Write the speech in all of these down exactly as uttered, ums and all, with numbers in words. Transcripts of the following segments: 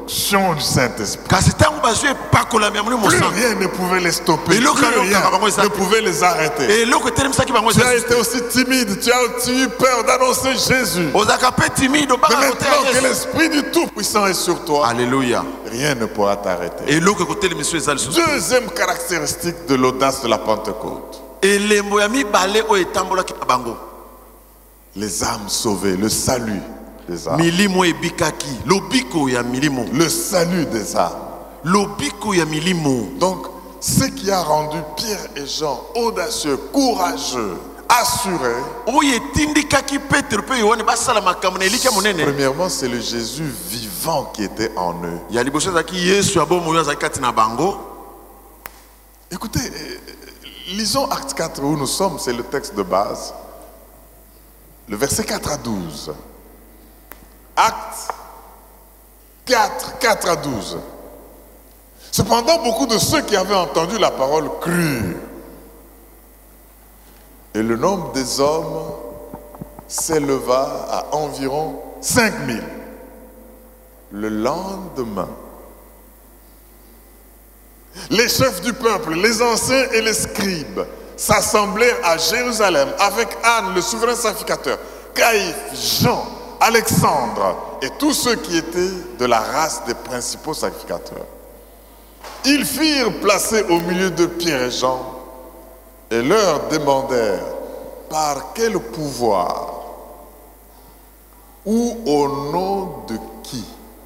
l'onction du Saint-Esprit. Plus rien ne pouvait les stopper. Plus rien ne pouvait les arrêter. Tu as été aussi timide, tu as eu peur d'annoncer Jésus. Mais maintenant que l'Esprit du Tout-Puissant est sur toi, Alléluia, rien ne pourra t'arrêter. Deuxième caractéristique de l'audace de la Pentecôte. Les âmes sauvées, le salut des âmes. Le salut des âmes. Donc, ce qui a rendu Pierre et Jean audacieux, courageux, assurés, premièrement, c'est le Jésus vivant qui était en eux. Écoutez, lisons Actes quatre où nous sommes, c'est le texte de base. Le verset quatre à douze. Actes quatre, quatre à douze. Cependant, beaucoup de ceux qui avaient entendu la parole crurent. Et le nombre des hommes s'éleva à environ cinq mille. Le lendemain, les chefs du peuple, les anciens et les scribes s'assemblèrent à Jérusalem avec Anne, le souverain sacrificateur, Caïphe, Jean, Alexandre et tous ceux qui étaient de la race des principaux sacrificateurs. Ils firent placer au milieu de Pierre et Jean et leur demandèrent par quel pouvoir ou au nom de qui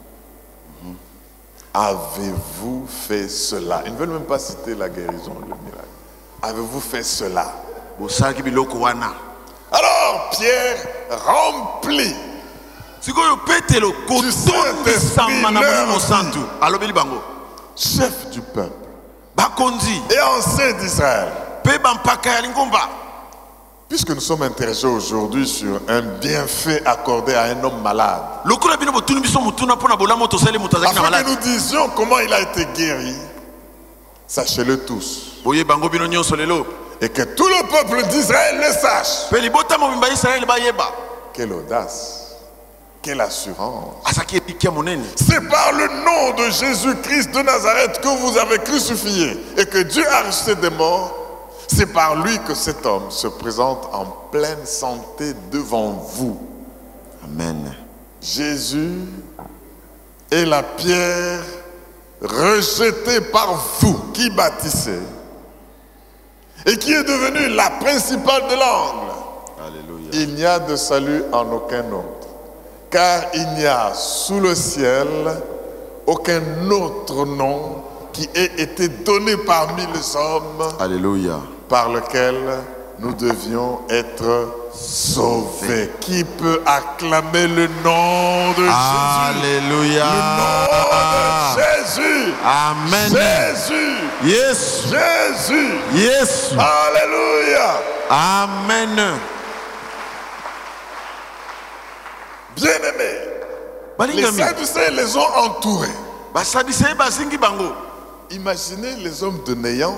avez-vous fait cela? Ils ne veulent même pas citer la guérison, le miracle. Avez-vous fait cela? Alors Pierre rempli du Saint-Esprit leur dit, chef du peuple et ancien d'Israël, puisque nous sommes interrogés aujourd'hui sur un bienfait accordé à un homme malade, afin que nous disions comment il a été guéri, sachez-le tous, et que tout le peuple d'Israël le sache. Quelle audace! Quelle assurance! C'est par le nom de Jésus-Christ de Nazareth que vous avez crucifié et que Dieu a ressuscité des morts. C'est par lui que cet homme se présente en pleine santé devant vous. Amen. Jésus est la pierre rejetée par vous qui bâtissez et qui est devenue la principale de l'angle. Alléluia. Il n'y a de salut en aucun autre. Car il n'y a sous le ciel aucun autre nom qui ait été donné parmi les hommes. Alléluia. Par lequel nous devions être sauvés. Qui peut acclamer le nom de Jésus? Alléluia. Le nom de Jésus. Amen. Jésus. Yes. Jésus. Yes. Alléluia. Amen. Bien-aimés, les Sadducéens les ont entourés. Imaginez les hommes de néant.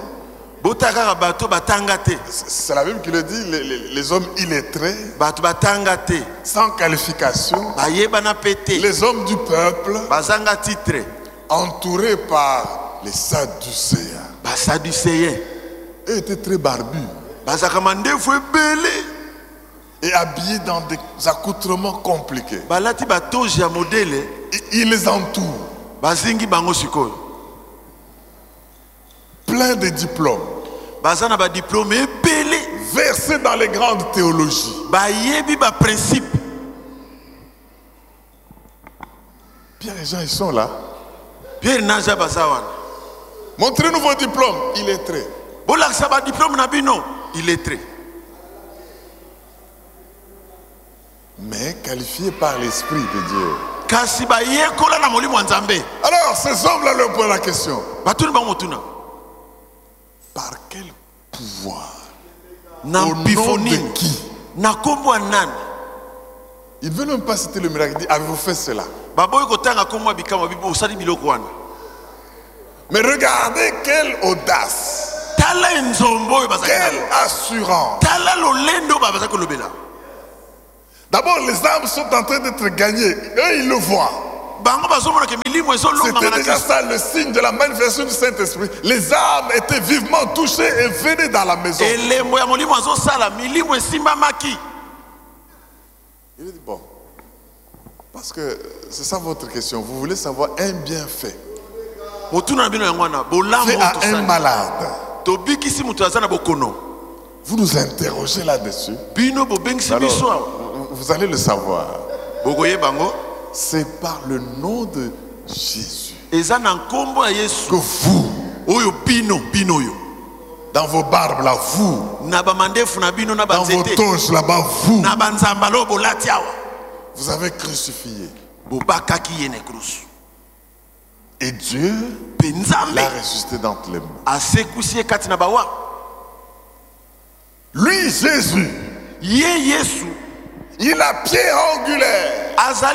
C'est la Bible qui le dit, les, les, les hommes illettrés, sans qualification, les hommes du peuple, entourés par les Sadducéens. Eux étaient très barbus et habillés dans des accoutrements compliqués. Ils les entourent. Plein de diplômes. Versés dans les grandes théologies. Pierre et Jean, ils sont là. Montrez-nous vos diplômes. Illettrés. Illettrés. Mais qualifiés par l'Esprit de Dieu. Alors ces hommes-là leur posent la question. Par quel pouvoir? Au nom de qui? Il ne veut même pas citer le miracle. Il dit, avez-vous fait cela? Mais regardez quelle audace. Quelle assurance. D'abord, les âmes sont en train d'être gagnées. Eux, ils le voient. C'était déjà ça le signe de la manifestation du Saint-Esprit. Les âmes étaient vivement touchées et venaient dans la maison. Il dit bon, parce que c'est ça votre question. Vous voulez savoir un bienfait fait à un malade. Vous nous interrogez là-dessus. Alors, vous allez le savoir. C'est par le nom de Jésus que vous, dans vos barbes là, vous, dans vos toges là-bas, vous, vous avez crucifié. Et Dieu l'a ressuscité d'entre les morts. Lui, Jésus, il a pierre angulaire,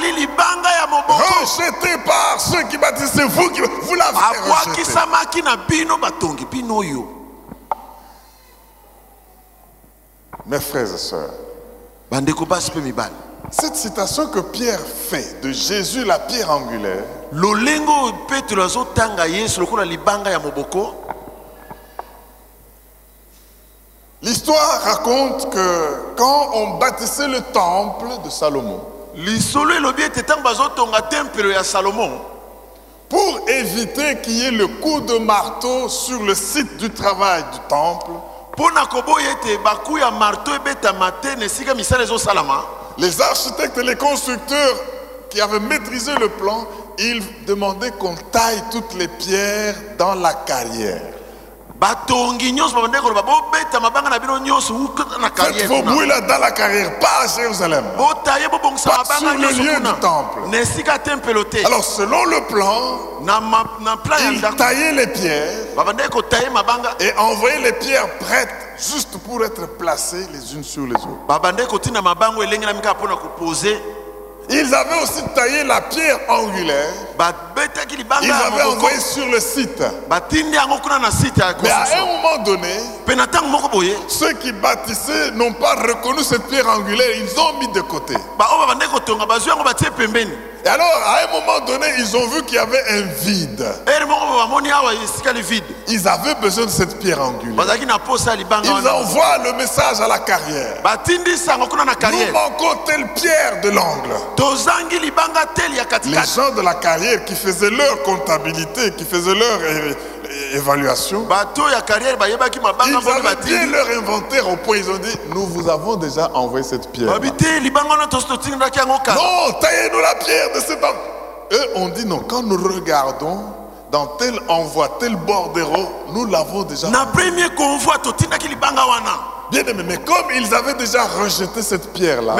rejeté par ceux qui bâtissent, c'est vous qui vous l'avez rejeté. Mes frères et sœurs, cette citation que Pierre fait de Jésus, la pierre angulaire, l'histoire raconte que quand on bâtissait le temple de Salomon, pour éviter qu'il y ait le coup de marteau sur le site du travail du temple, les architectes et les constructeurs qui avaient maîtrisé le plan, ils demandaient qu'on taille toutes les pierres dans la carrière. Faites vos bruits là dans la carrière, pas à Jérusalem, pas sur le lieu du temple. Alors selon le plan, ils taillaient les pierres et envoyaient les pierres prêtes juste pour être placées les unes sur les autres. Ils avaient aussi taillé la pierre angulaire. Ils avaient envoyé sur le site. Mais à un moment donné, ceux qui bâtissaient n'ont pas reconnu cette pierre angulaire. Ils ont mis de côté. Et alors, à un moment donné, ils ont vu qu'il y avait un vide. Ils avaient besoin de cette pierre angulaire. Ils envoient le message à la carrière. Nous manquons telle pierre de l'angle. Les gens de la carrière qui faisaient leur comptabilité, qui faisaient leur é évaluation, ils avaient bien leur inventaire au point, ils ont dit, nous vous avons déjà envoyé cette pierre. Non, taillez-nous la pierre de cet angle. Eux ont dit non, quand nous regardons dans tel envoi, tel bordereau, nous l'avons déjà envoyé. Bien aimé, mais comme ils avaient déjà rejeté cette pierre-là,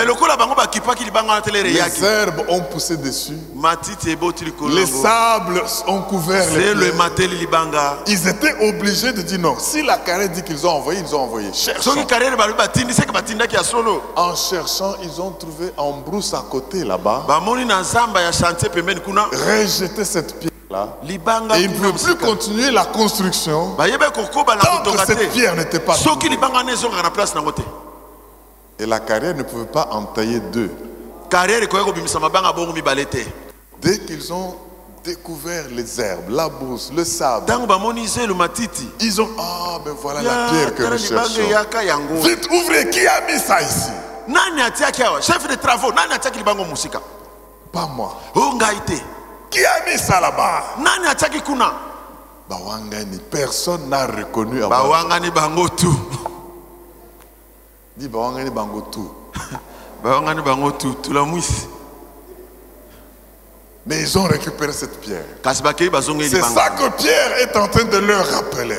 les herbes ont poussé dessus, les sables ont couvert les pierres. Ils étaient obligés de dire non. Si la carrière dit qu'ils ont envoyé, ils ont envoyé. Cherchant. En cherchant, ils ont trouvé en brousse à côté là-bas, rejeté cette pierre. Là. Et ils ne pouvaient plus continuer la construction tant que cette pierre n'était pas tombée. Et la carrière ne pouvait pas en tailler deux. Dès qu'ils ont découvert les herbes, la brousse, le sable, ils ont, ah ben voilà la pierre que nous cherchons. Vite, ouvrez, qui a mis ça ici? Chef de travaux, pas moi. Qui a mis ça là-bas? Bawangani, personne n'a reconnu. Bawangani Bangotu. Dis Bawangani Bangotu. Bawangani Bangotu, tu la mousse. Mais ils ont récupéré cette pierre. C'est ça que Pierre est en train de leur rappeler.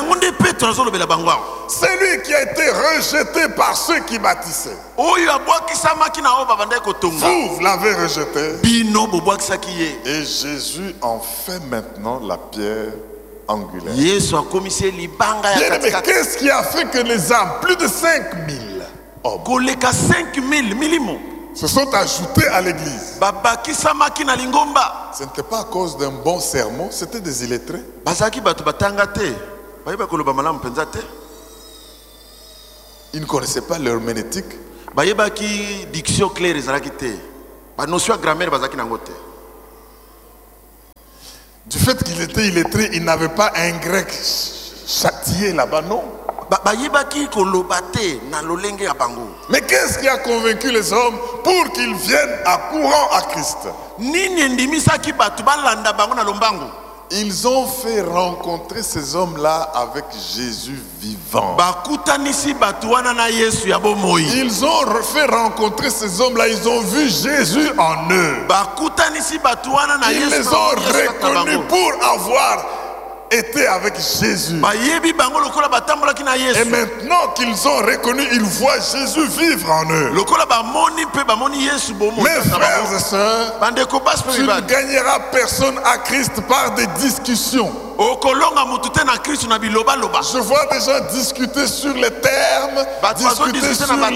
C'est lui qui a été rejeté par ceux qui bâtissaient. Vous l'avez rejeté. Et Jésus en fait maintenant la pierre angulaire. Mais qu'est-ce qui a fait que les âmes, plus de cinq mille hommes, se sont ajoutés à l'église? Ce n'était pas à cause d'un bon sermon, c'était des illettrés. Ils ne connaissaient pas l'herméneutique. Du fait qu'il était illettré, il n'avait pas un grec châtié là-bas, non. Ba- bayebaki koloba te na lolenge ya bango. Mais qu'est-ce qui a convaincu les hommes pour qu'ils viennent à courant à Christ? Nini endimisaki bato balanda bango na lombango? Ils ont fait rencontrer ces hommes-là avec Jésus vivant. Bakutanisi bato wana na Yesu ya bomoi. Ils ont fait rencontrer ces hommes-là, ils ont vu Jésus en eux. Bakutanisi bato wana na Ils Yesu. les ont reconnus pour avoir été avec Jésus. Bayebi bango lokola batambolaki na Et Yesu. maintenant qu'ils ont reconnu, ils voient Jésus vivre en eux. Lokola bamoni pe bamoni Yesu bomoi. Mes frères et sœurs, Bandeko bas pe tu ne mibali. gagneras personne à Christ par des discussions. Okolonga mutu te na Kristo na biloba loba. Je vois des gens discuter sur les termes, Bato discuter bazodiscuter sur na